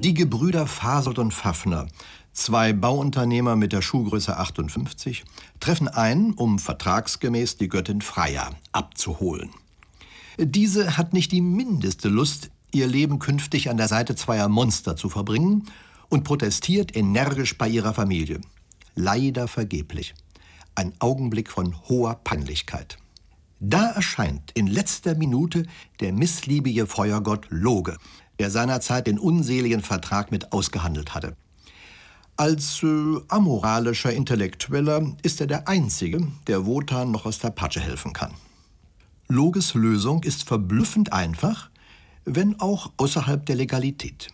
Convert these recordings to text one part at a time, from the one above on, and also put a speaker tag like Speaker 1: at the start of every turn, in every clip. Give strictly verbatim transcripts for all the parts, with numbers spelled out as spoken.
Speaker 1: Die Gebrüder Fasold und Pfaffner, zwei Bauunternehmer mit der Schuhgröße achtundfünfzig, treffen ein, um vertragsgemäß die Göttin Freya abzuholen. Diese hat nicht die mindeste Lust, ihr Leben künftig an der Seite zweier Monster zu verbringen und protestiert energisch bei ihrer Familie. Leider vergeblich. Ein Augenblick von hoher Peinlichkeit. Da erscheint in letzter Minute der missliebige Feuergott Loge, der seinerzeit den unseligen Vertrag mit ausgehandelt hatte. Als äh, amoralischer Intellektueller ist er der Einzige, der Wotan noch aus der Patsche helfen kann. Loges Lösung ist verblüffend einfach, wenn auch außerhalb der Legalität.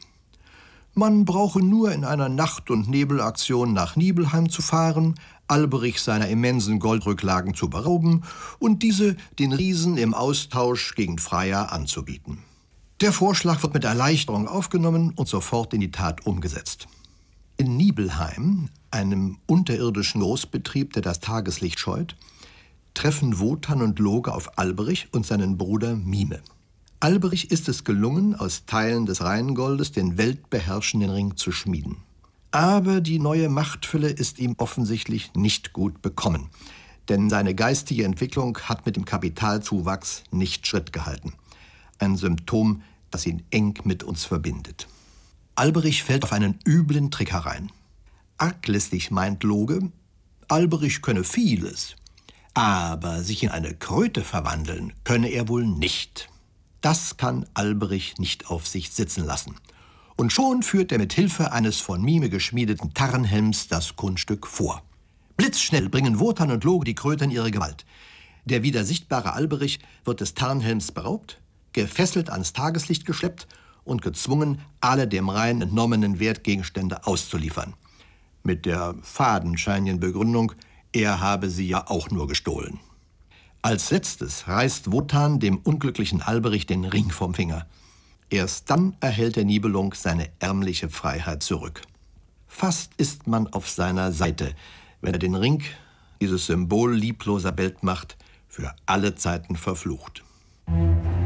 Speaker 1: Man brauche nur in einer Nacht- und Nebelaktion nach Nibelheim zu fahren, Alberich seiner immensen Goldrücklagen zu berauben und diese den Riesen im Austausch gegen Freya anzubieten. Der Vorschlag wird mit Erleichterung aufgenommen und sofort in die Tat umgesetzt. In Nibelheim, einem unterirdischen Großbetrieb, der das Tageslicht scheut, treffen Wotan und Loge auf Alberich und seinen Bruder Mime. Alberich ist es gelungen, aus Teilen des Rheingoldes den weltbeherrschenden Ring zu schmieden. Aber die neue Machtfülle ist ihm offensichtlich nicht gut bekommen, denn seine geistige Entwicklung hat mit dem Kapitalzuwachs nicht Schritt gehalten. Ein Symptom, das ihn eng mit uns verbindet. Alberich fällt auf einen üblen Trick herein. Arglistig meint Loge, Alberich könne vieles, aber sich in eine Kröte verwandeln könne er wohl nicht. Das kann Alberich nicht auf sich sitzen lassen. Und schon führt er mit Hilfe eines von Mime geschmiedeten Tarnhelms das Kunststück vor. Blitzschnell bringen Wotan und Loge die Kröte in ihre Gewalt. Der wieder sichtbare Alberich wird des Tarnhelms beraubt, gefesselt ans Tageslicht geschleppt und gezwungen, alle dem Rhein entnommenen Wertgegenstände auszuliefern. Mit der fadenscheinigen Begründung, er habe sie ja auch nur gestohlen. Als letztes reißt Wotan dem unglücklichen Alberich den Ring vom Finger. Erst dann erhält der Nibelung seine ärmliche Freiheit zurück. Fast ist man auf seiner Seite, wenn er den Ring, dieses Symbol liebloser Weltmacht, für alle Zeiten verflucht.